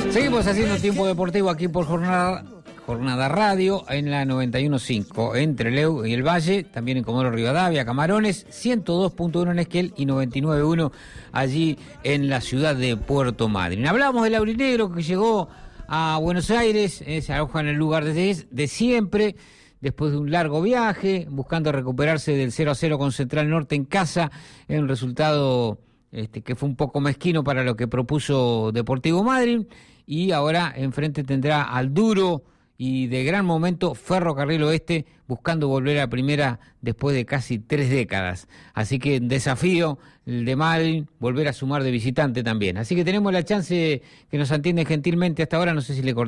Seguimos haciendo tiempo deportivo aquí por Jornada Radio en la 91.5 en Trelew y el Valle, también en Comodoro Rivadavia, Camarones, 102.1 en Esquel y 99.1 allí en la ciudad de Puerto Madryn. Hablamos del aurinegro que llegó a Buenos Aires, se aloja en el lugar de siempre, después de un largo viaje, buscando recuperarse del 0-0 con Central Norte en casa, en un resultado que fue un poco mezquino para lo que propuso Deportivo Madryn, y ahora enfrente tendrá al duro y de gran momento Ferrocarril Oeste, buscando volver a primera después de casi 3 décadas. Así que desafío el de Madryn, volver a sumar de visitante también. Así que tenemos la chance que nos atiende gentilmente hasta ahora, no sé si le cortamos.